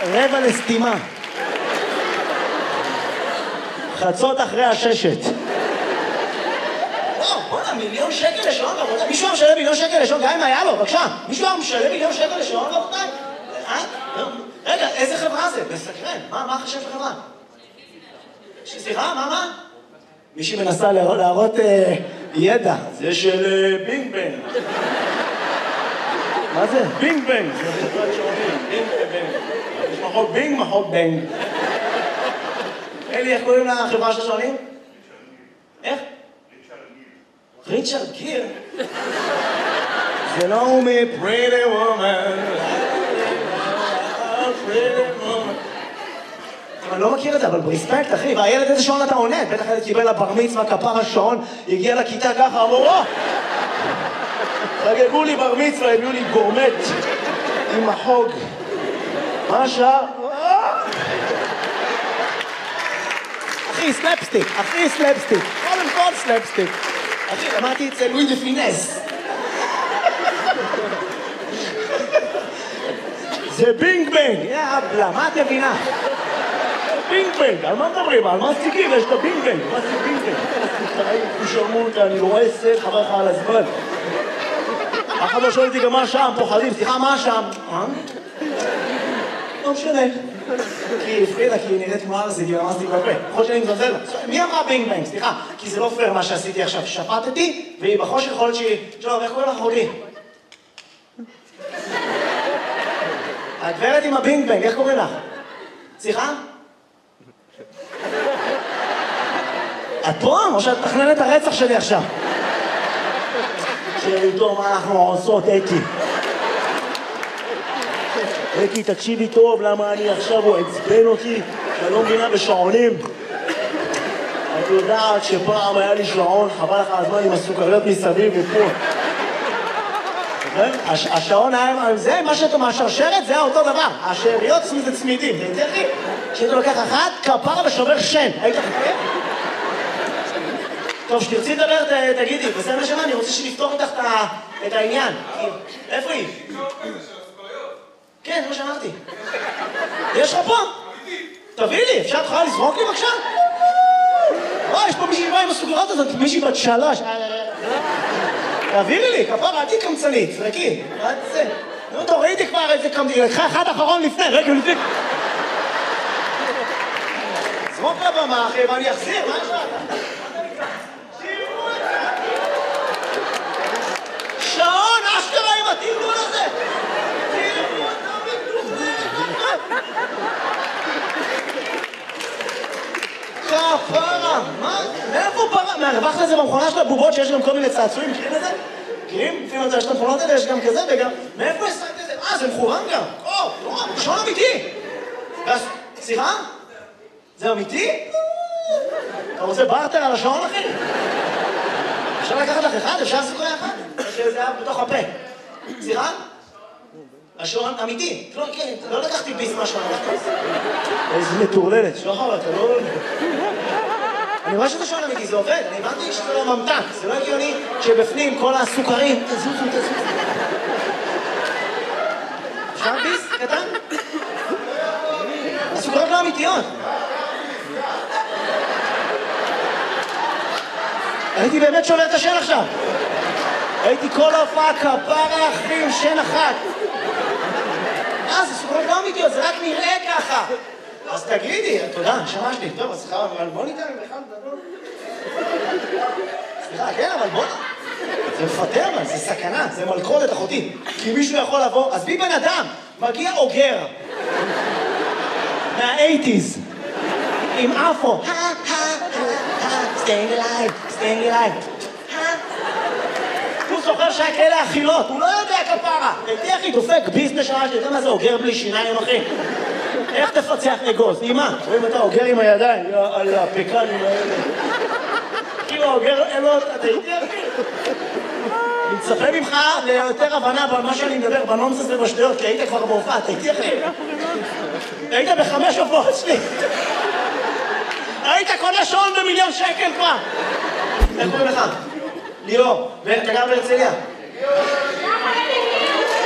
רבע לסתימה. חצות אחרי הששת. בוא'נה, מיליון שקל לשעון עבודה? מישהו היה משלם מיליון שקל לשעון? גם אם היה לו, בבקשה. מישהו היה משלם מיליון שקל לשעון עבודה? רגע, איזה חברה זה? מסקרן. מה חשב לחברה? סליחה, מה? מישהי מנסה להראות ידע. זה של בינג בנג. מה זה? בינג בנג. זה חברת שעונים. בינג בנג. יש מחוק בינג, מחוק בנג. אלי, איך קוראים לחברה של השעונים? איך? ריצ'רד גיר? זה לא הוא מ-Pretty Woman. אני לא מכיר את זה, אבל ברספקט, אחי. והילד איזה שעון אתה עונה? בטח ילד קיבל לבר מצווה, כפר השעון, הגיע לכיתה ככה, אמרו, חגגו לי בר מצווה, הביאו לי גורמט עם החוג. מה השעה? אחי, סלפסטיק, קודם כל סלפסטיק. אחי, למדתי אצל לואי דה פינס. זה בינג בנג, יאבלה, מה את מבינה? בינג בנג, על מה מדברים? על מה סטיקים? יש את הבינג בנג. מה זה בינג בנג? תשלמו אותה, אני לא רואה סט, חבר לך על הזמן. אחד לא שואל אותי גם מה שם, פוחדים, סליחה, מה שם? לא משנה. כי הפרידה, כי היא נראית כמו ארזי, כי ממסתי בפה. יכול שאני מזלזל לה. מי אמרה בינג בנג? סליחה, כי זה לא פייר מה שעשיתי עכשיו. שפטתי, והיא בחושך יכול להיות שהיא... שלום, איך קוראים לך אחותי? הגברת עם הבינג בנג, איך קוראים לך? סליחה? את פה? או שאת מתכננת את הרצח שלי עכשיו? שאלו מה אנחנו עושות, אתי. אתי, תקשיבי טוב, למה אני עכשיו הוא עצבן אותי, שאני לא מבינה בשעונים. את יודעת שפעם היה לי שעון, חבל לך הזמן עם הסוכריות מסביב ופה. השעון היה, זה מה שאתה מהשרשרת, זה היה אותו דבר. השאריות זה צמידים, זה תרחי. כשאתה לוקח אחת, כפרה ושובר שן. היית חכה? טוב, שתרצי לדבר, תגידי. בסדר שמה, אני רוצה שנפתור איתך את העניין. איפה היא? כן, זה מה שאמרתי. יש לך פה? תביא לי, אפשר תוכל לזרוק לי בבקשה? יש פה מישהי באה עם הסוגרות הזאת, מישהי בת 3. תעבירי לי, כפרה, עדי קמצנית, זרקי. מה זה? נו, תורידי כבר איזה קמצנית, לקחה אחד אחרון לפני, רגע לפני. זרוק לבמה, אחי, ואני אחזיר, מה יש לך? שעון, אשכרה עם התמלול הזה! כפרה, מה? מאיפה פרה? מהרווחת לזה במכונה של הבובות שיש גם כל מיני צעצועים, מכירים את זה? מכירים? לפעמים יש את המכונות האלה, יש גם כזה וגם... מאיפה השגת את זה? זה מכוון גם. שעון אמיתי! סליחה? זה אמיתי? אתה רוצה בארטר על השעון, אחי? אפשר לקחת לך אחד? אפשר לעשות כל אחד? שזה היה בתוך הפה. סליחה? השעון אמיתי. לא לקחתי ביס מהשעון, לקחתי ביס. איזה מטורללת. שוחר, אתה לא... אני רואה שזה שעון אמיתי, זה עובד. אני הבנתי שזה לא ממתק. זה לא הגיוני שבפנים כל הסוכרים... תזוזו. אפשר ביס? קטן? הסוכרות לא אמיתיות. הייתי באמת שובר את השן עכשיו. הייתי כל ההופעה כפרה אחי עם שן אחת. זה סוכרות לא אמיתיות, זה רק נראה ככה. אז תגידי, תודה, שמשתי. טוב, אז סליחה, אבל בוא ניתן עם אחד גדול. סליחה, כן, אבל בוא... זה מפטר, אבל זה סכנה, זה מלכודת אחותי. כי מישהו יכול לבוא, אז בי בן אדם, מגיע אוגר. מה-80s. עם אפו. staying alive. הוא זוכר שהיה כאלה אכילות, הוא לא יודע כפרה. הייתי אחי דופק ביזנס שעה, שאתה מה זה אוגר בלי שיניים אחי? איך תפצח אגוז? אימא, רואים אתה אוגר עם הידיים, על הפקנים האלה. כאילו אוגר אלות, אתה הייתי אחי? אני מצפה ממך ליותר הבנה במה שאני מדבר, בנונסס ובשטויות, כי היית כבר בהופעה, אתה הייתי אחי? היית ב5 הופעות שלי. היית קונה שעון ב1,000,000 שקל כבר. איך קוראים לך? ליאור. ואתה גר בהרצליה?